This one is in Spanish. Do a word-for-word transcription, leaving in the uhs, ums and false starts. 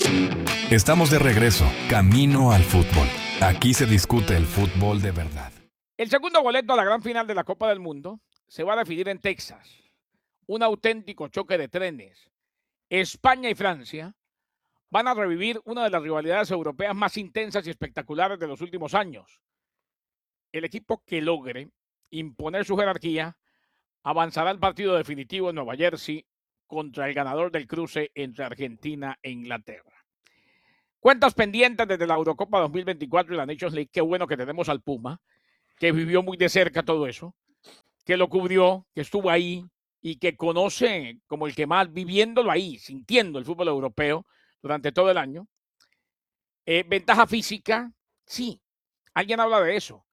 Estamos de regreso, camino al fútbol. Aquí se discute el fútbol de verdad. El segundo boleto a la gran final de la Copa del Mundo se va a definir en Texas. Un auténtico choque de trenes. España y Francia van a revivir una de las rivalidades europeas más intensas y espectaculares de los últimos años. El equipo que logre imponer su jerarquía avanzará al partido definitivo en Nueva Jersey contra el ganador del cruce entre Argentina e Inglaterra. Cuentas pendientes desde la Eurocopa dos mil veinticuatro y la Nations League. Qué bueno que tenemos al Puma, que vivió muy de cerca todo eso, que lo cubrió, que estuvo ahí y que conoce como el que más, viviéndolo ahí, sintiendo el fútbol europeo durante todo el año. Eh, ventaja física, sí, alguien habla de eso.